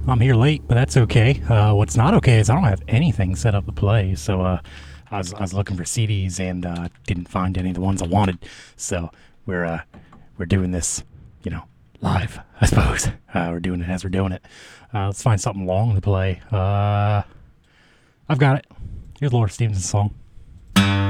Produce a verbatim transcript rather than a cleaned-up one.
I'm here late, but that's okay. Uh, what's not okay is I don't have anything set up to play. So uh, I was I was looking for C Ds and uh, didn't find any of the ones I wanted. So we're uh, we're doing this, you know, live. I suppose uh, we're doing it as we're doing it. Uh, let's find something long to play. Uh, I've got it. Here's Laura Stevenson's song.